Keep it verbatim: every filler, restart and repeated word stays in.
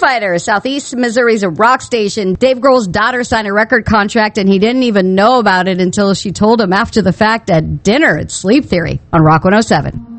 Fighter. Southeast Missouri's a rock station. Dave Grohl's daughter signed a record contract, and he didn't even know about it until she told him after the fact at dinner. It's Sleep Theory on Rock one oh seven.